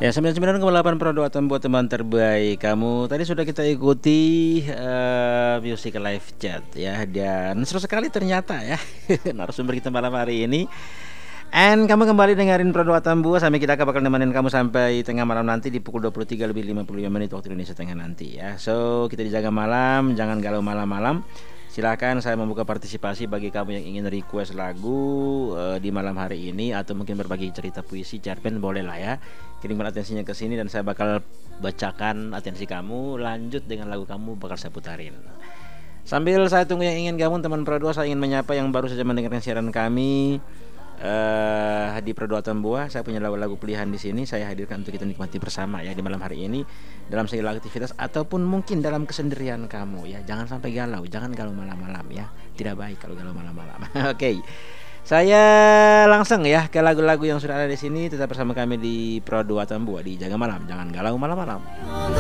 Ya, 99,8 Prodwatan buat teman terbaik kamu. Tadi sudah kita ikuti Music Live Chat ya. Dan seru sekali ternyata ya narasumber kita malam hari ini. And kamu kembali dengerin Prodwatan Buah. Sampai kita bakal nemenin kamu sampai tengah malam nanti di pukul 23 lebih 55 menit waktu Indonesia Tengah nanti ya. So kita dijaga malam, jangan galau malam-malam. Silakan saya membuka partisipasi bagi kamu yang ingin request lagu di malam hari ini atau mungkin berbagi cerita puisi, cerpen, boleh lah ya. Kirimkan atensinya ke sini dan saya bakal bacakan atensi kamu. Lanjut dengan lagu kamu bakal saya putarin. Sambil saya tunggu yang ingin gabung teman Pro2, saya ingin menyapa yang baru saja mendengarkan siaran kami di Prodwatan Buah. Saya punya lagu-lagu pilihan di sini saya hadirkan untuk kita nikmati bersama ya di malam hari ini dalam segala aktivitas ataupun mungkin dalam kesendirian kamu ya. Jangan sampai galau, jangan galau malam-malam ya. Tidak baik kalau galau malam-malam. Oke. Saya langsung ya ke lagu-lagu yang sudah ada di sini. Tetap bersama kami di Prodwatan Buah di Jaga Malam. Jangan galau malam-malam.